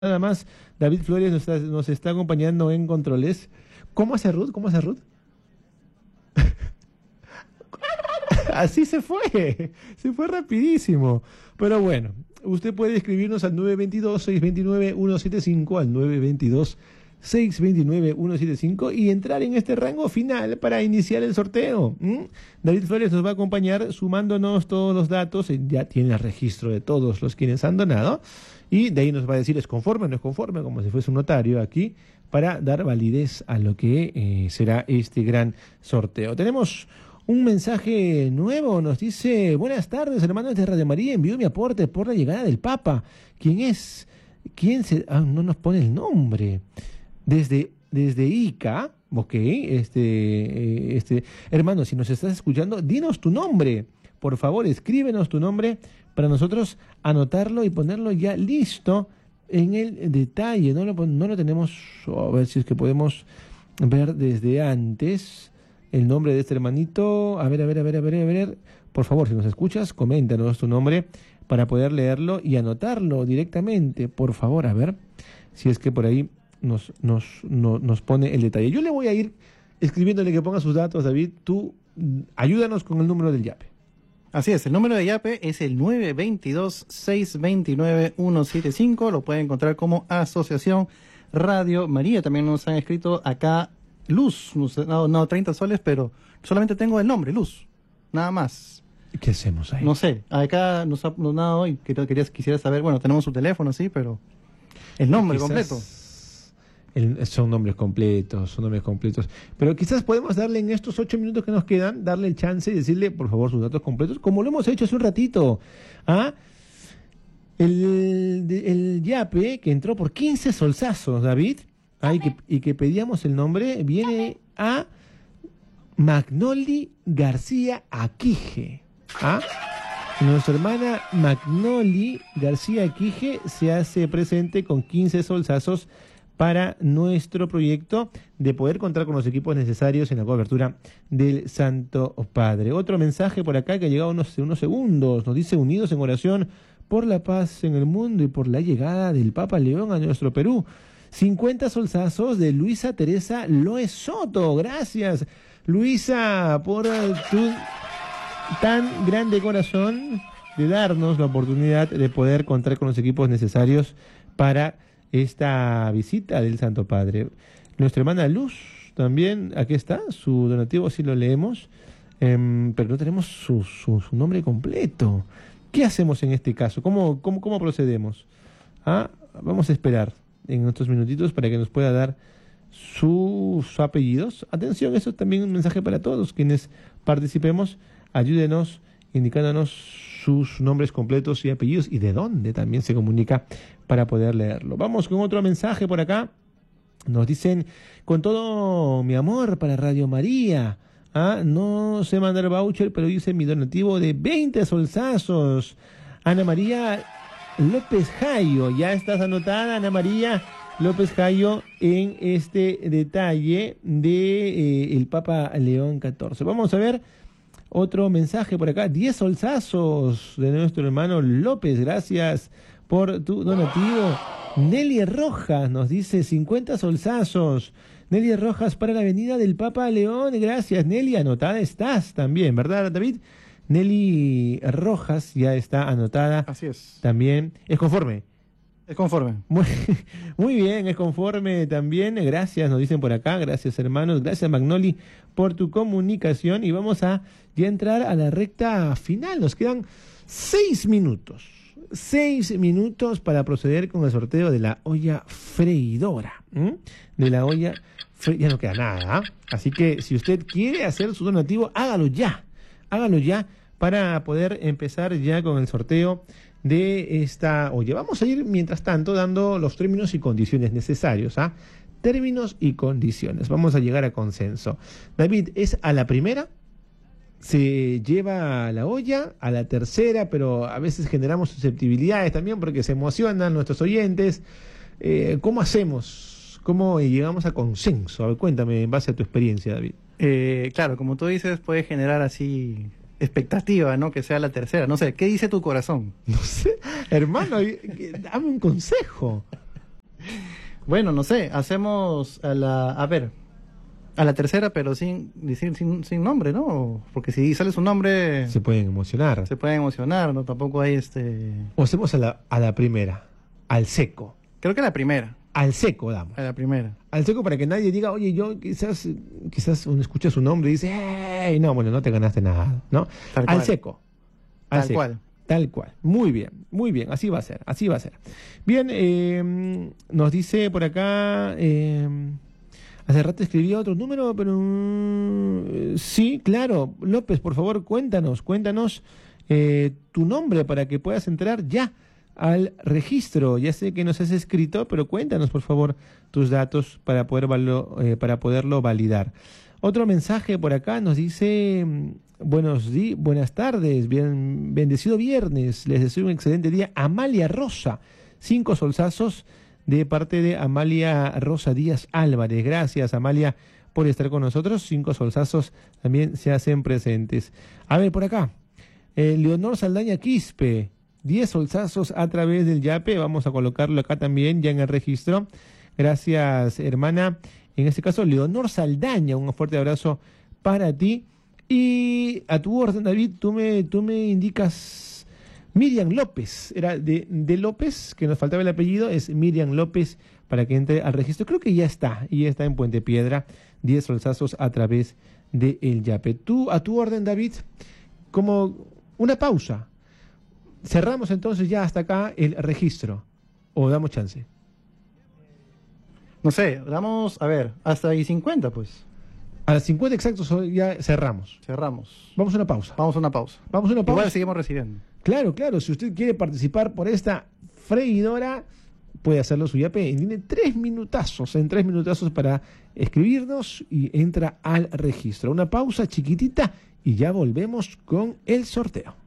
Nada más, David Flores nos está acompañando en controles. ¿Cómo hace Ruth? ¿Cómo hace Ruth? Así se fue rapidísimo. Pero bueno, usted puede escribirnos al 922-629-175, al 922-629-175 y entrar en este rango final para iniciar el sorteo. David Flores nos va a acompañar sumándonos todos los datos, ya tiene el registro de todos los quienes han donado, y de ahí nos va a decir es conforme o no es conforme, como si fuese un notario aquí, para dar validez a lo que será este gran sorteo. Tenemos un mensaje nuevo, nos dice: buenas tardes, hermanos de Radio María, envío mi aporte por la llegada del Papa. ¿Quién es? No nos pone el nombre. Desde Ica, ok, hermano, si nos estás escuchando, dinos tu nombre. Por favor, escríbenos tu nombre para nosotros anotarlo y ponerlo ya listo en el detalle. No lo tenemos, a ver si es que podemos ver desde antes el nombre de este hermanito. A ver. Por favor, si nos escuchas, coméntanos tu nombre para poder leerlo y anotarlo directamente. Por favor, a ver si es que por ahí nos pone el detalle. Yo le voy a ir escribiéndole que ponga sus datos, David. Tú ayúdanos con el número del YAPE. Así es, el número de YAPE es el 922-629-175. Lo pueden encontrar como Asociación Radio María. También nos han escrito acá Luz. Nos han dado 30 soles, pero solamente tengo el nombre, Luz. Nada más. ¿Qué hacemos ahí? No sé, acá nos ha dado y quisiera saber, bueno, tenemos su teléfono, sí, pero el nombre completo. Son nombres completos. Pero quizás podemos darle en estos 8 minutos que nos quedan, darle el chance y decirle, por favor, sus datos completos, como lo hemos hecho hace un ratito. El YAPE, que entró por 15 solsazos, David, y que pedíamos el nombre, viene a Magnoli García Aquije. Nuestra hermana Magnoli García Aquije se hace presente con 15 solsazos para nuestro proyecto de poder contar con los equipos necesarios en la cobertura del Santo Padre. Otro mensaje por acá que ha llegado unos segundos. Nos dice: unidos en oración por la paz en el mundo y por la llegada del Papa León a nuestro Perú. 50 solsazos de Luisa Teresa Loes Soto. Gracias, Luisa, por tu tan grande corazón de darnos la oportunidad de poder contar con los equipos necesarios para esta visita del Santo Padre. Nuestra hermana Luz también, aquí está, su donativo, sí lo leemos, pero no tenemos su nombre completo. ¿Qué hacemos en este caso? ¿Cómo procedemos? Vamos a esperar en otros minutitos para que nos pueda dar sus apellidos. Atención, eso es también un mensaje para todos quienes participemos. Ayúdenos indicándonos sus nombres completos y apellidos y de dónde también se comunica para poder leerlo. Vamos con otro mensaje por acá. Nos dicen: con todo mi amor para Radio María. No sé mandar voucher, pero hice mi donativo de 20 solsazos. Ana María López Jayo, ya estás anotada, Ana María López Jayo, en este detalle de el Papa León XIV. Vamos a ver otro mensaje por acá. 10 solsazos de nuestro hermano López. Gracias por tu donativo. Nelly Rojas nos dice 50 solsazos. Nelly Rojas para la avenida del Papa León. Gracias, Nelly. Anotada estás también, ¿verdad, David? Nelly Rojas ya está anotada. Así es. También. ¿Es conforme? Es conforme. Muy bien, es conforme también. Gracias, nos dicen por acá. Gracias, hermanos. Gracias, Magnoli, por tu comunicación. Y vamos a ya entrar a la recta final. Nos quedan 6 minutos. 6 minutos para proceder con el sorteo de la olla freidora. De la olla ya no queda nada. Así que si usted quiere hacer su donativo, hágalo ya. Hágalo ya para poder empezar ya con el sorteo de esta olla. Vamos a ir, mientras tanto, dando los términos y condiciones necesarios. Términos y condiciones. Vamos a llegar a consenso. David, ¿es a la primera? Se lleva la olla, a la tercera, pero a veces generamos susceptibilidades también porque se emocionan nuestros oyentes. ¿Cómo hacemos? ¿Cómo llegamos a consenso? A ver, cuéntame, en base a tu experiencia, David. Claro, como tú dices, puede generar así expectativa, ¿no? Que sea la tercera. No sé, ¿qué dice tu corazón? No sé, hermano, dame un consejo. Bueno, no sé, hacemos a la tercera, pero sin decir sin nombre, ¿no? Porque si sale su nombre, Se pueden emocionar. se pueden emocionar, ¿no? Tampoco hay O hacemos a la primera, al seco. Creo que la primera, Al seco damos. a la primera. Al seco para que nadie diga, oye, yo quizás uno escucha su nombre y dice, ¡hey! No, bueno, no te ganaste nada, ¿no? Tal Al cual. seco. Al Tal seco. cual. Tal cual. Muy bien, así va a ser, así va a ser. Bien, nos dice por acá, hace rato escribí otro número, pero sí, claro. López, por favor, cuéntanos tu nombre para que puedas entrar ya al registro. Ya sé que nos has escrito, pero cuéntanos, por favor, tus datos para poderlo validar. Otro mensaje por acá nos dice, buenas tardes, bendecido viernes, les deseo un excelente día. Amalia Rosa, 5 solsazos de parte de Amalia Rosa Díaz Álvarez. Gracias, Amalia, por estar con nosotros. 5 solsazos también se hacen presentes. A ver, por acá, Leonor Saldaña Quispe, 10 solsazos a través del Yape. Vamos a colocarlo acá también, ya en el registro. Gracias, hermana. En este caso, Leonor Saldaña, un fuerte abrazo para ti. Y a tu orden, David, tú me indicas Miriam López. Era de López, que nos faltaba el apellido, es Miriam López, para que entre al registro. Creo que ya está en Puente Piedra, 10 solsazos a través del Yape. Tú, a tu orden, David, como una pausa. Cerramos entonces ya hasta acá el registro. ¿O damos chance? No sé, damos, a ver, hasta ahí 50, pues. A las 50 exactos ya cerramos. Cerramos. Vamos a una pausa. Vamos a una pausa. Vamos a una pausa. Igual seguimos recibiendo. Claro, si usted quiere participar por esta freidora, puede hacerlo su Yape. Tiene 3 minutazos, para escribirnos y entra al registro. Una pausa chiquitita y ya volvemos con el sorteo.